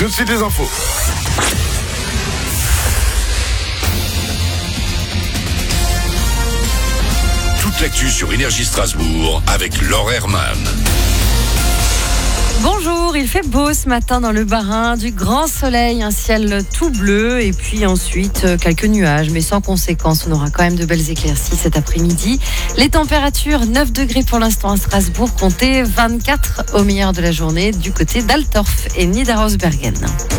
Tout de suite les infos. Toute l'actu sur Énergie Strasbourg avec Laure Herman. Bonjour, il fait beau ce matin dans le Bas-Rhin, du grand soleil, un ciel tout bleu et puis ensuite quelques nuages, mais sans conséquence. On aura quand même de belles éclaircies cet après-midi. Les températures, 9 degrés pour l'instant à Strasbourg, comptez 24 au meilleur de la journée du côté d'Altorf et Niederhausbergen.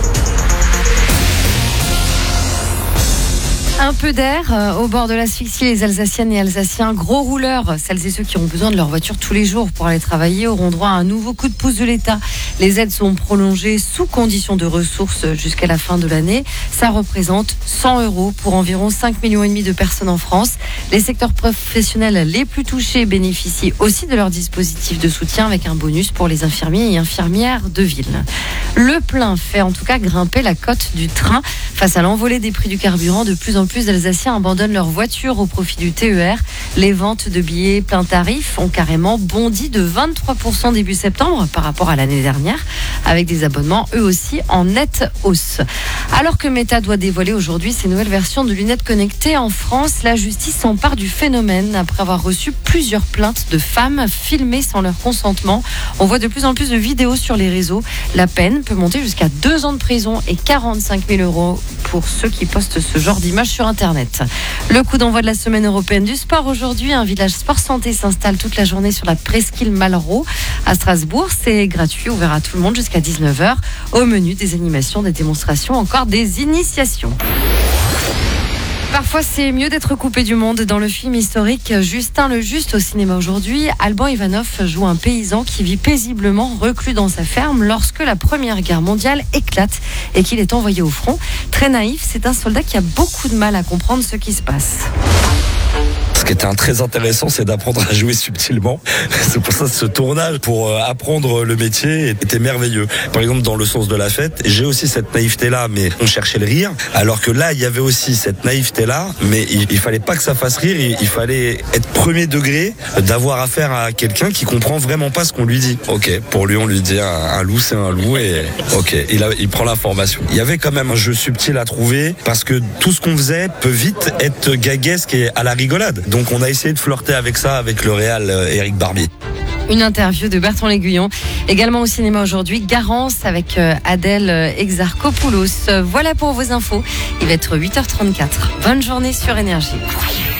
Un peu d'air au bord de l'asphyxie, les Alsaciennes et Alsaciens, gros rouleurs, celles et ceux qui ont besoin de leur voiture tous les jours pour aller travailler, auront droit à un nouveau coup de pouce de l'État. Les aides sont prolongées sous condition de ressources jusqu'à la fin de l'année. Ça représente 100 € pour environ 5,5 millions de personnes en France. Les secteurs professionnels les plus touchés bénéficient aussi de leur dispositif de soutien avec un bonus pour les infirmiers et infirmières de ville. Le plein fait en tout cas grimper la cote du train. Face à l'envolée des prix du carburant, de plus en plus d'Alsaciens abandonnent leur voiture au profit du TER. Les ventes de billets plein tarif ont carrément bondi de 23% début septembre par rapport à l'année dernière, avec des abonnements eux aussi en nette hausse. Alors que Meta doit dévoiler aujourd'hui ses nouvelles versions de lunettes connectées en France, la justice s'empare du phénomène après avoir reçu plusieurs plaintes de femmes filmées sans leur consentement. On voit de plus en plus de vidéos sur les réseaux. La peine peut monter jusqu'à 2 ans de prison et 45 000 € pour ceux qui postent ce genre d'images sur Internet. Le coup d'envoi de la semaine européenne du sport aujourd'hui. Un village sport santé s'installe toute la journée sur la presqu'île Malraux à Strasbourg. C'est gratuit, ouvert à tout le monde jusqu'à 19h. Au menu, des animations, des démonstrations, encore des initiations. Parfois, c'est mieux d'être coupé du monde. Dans le film historique Justin le Juste au cinéma aujourd'hui, Alban Ivanov joue un paysan qui vit paisiblement reclus dans sa ferme lorsque la Première Guerre mondiale éclate et qu'il est envoyé au front. Très naïf, c'est un soldat qui a beaucoup de mal à comprendre ce qui se passe. Ce qui était très intéressant, c'est d'apprendre à jouer subtilement. C'est pour ça que ce tournage, pour apprendre le métier, était merveilleux. Par exemple, dans Le Sens de la Fête, j'ai aussi cette naïveté-là, mais on cherchait le rire. Alors que là, il y avait aussi cette naïveté-là, mais il fallait pas que ça fasse rire. Il fallait être premier degré, d'avoir affaire à quelqu'un qui comprend vraiment pas ce qu'on lui dit. Ok, pour lui, on lui dit un loup, c'est un loup, et ok, il prend l'information. Il y avait quand même un jeu subtil à trouver, parce que tout ce qu'on faisait peut vite être gaguesque et à la rigolade. Donc on a essayé de flirter avec ça avec le réal Éric Barbier. Une interview de Bertrand L'Aiguillon. Également au cinéma aujourd'hui, Garance avec Adèle Exarchopoulos. Voilà pour vos infos. Il va être 8h34. Bonne journée sur Énergie.